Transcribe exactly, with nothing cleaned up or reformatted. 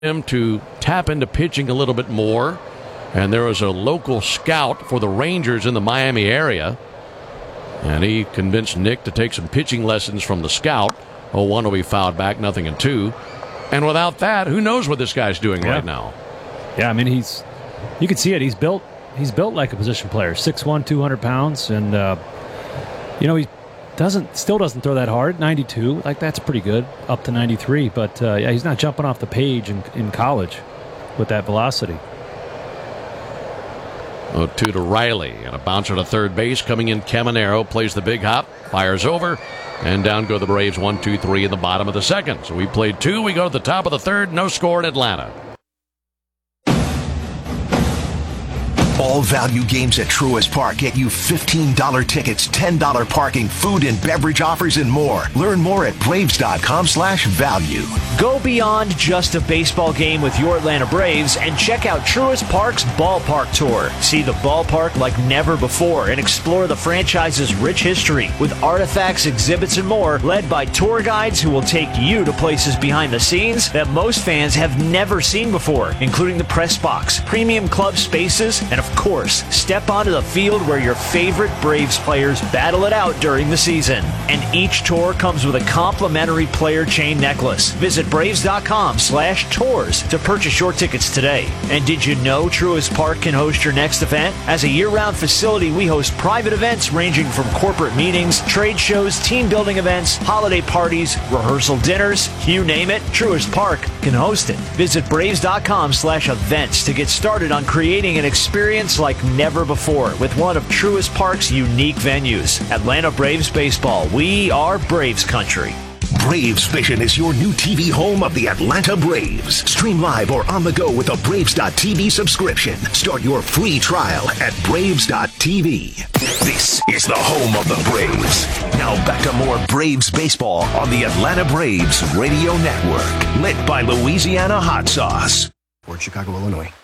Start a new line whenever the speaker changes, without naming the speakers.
him to tap into pitching a little bit more. And there was a local scout for the Rangers in the Miami area. And he convinced Nick to take some pitching lessons from the scout. oh one will be fouled back, nothing in two. And without that, who knows what this guy's doing
yeah.
right now?
Yeah, I mean, he's you can see it. He's built he's built like a position player, six one, two hundred pounds. And, uh, you know, he doesn't still doesn't throw that hard, ninety-two. Like, that's pretty good, up to ninety-three. But, uh, yeah, he's not jumping off the page in, in college with that velocity.
oh two to Riley, and a bouncer to third base. Coming in, Caminero plays the big hop, fires over, and down go the Braves, one, two, three in the bottom of the second. So we played two. We go to the top of the third. No score in Atlanta.
All value games at Truist Park get you fifteen dollars tickets, ten dollars parking, food and beverage offers, and more. Learn more at Braves.com slash value.
Go beyond just a baseball game with your Atlanta Braves and check out Truist Park's Ballpark Tour. See the ballpark like never before and explore the franchise's rich history with artifacts, exhibits, and more, led by tour guides who will take you to places behind the scenes that most fans have never seen before, including the press box, premium club spaces, and of course, step onto the field where your favorite Braves players battle it out during the season. And each tour comes with a complimentary player chain necklace. Visit Braves.com slash tours to purchase your tickets today. And did you know Truist Park can host your next event? As a year-round facility, we host private events ranging from corporate meetings, trade shows, team building events, holiday parties, rehearsal dinners, you name it, Truist Park can host it. Visit Braves.com slash events to get started on creating an experience like never before with one of Truist Park's unique venues. Atlanta Braves baseball. We are Braves country.
Braves Vision is your new T V home of the Atlanta Braves. Stream live or on the go with a Braves dot T V subscription. Start your free trial at Braves dot T V. This is the home of the Braves. Now back to more Braves baseball on the Atlanta Braves Radio Network. Lit by Louisiana Hot Sauce.
Or Chicago, Illinois.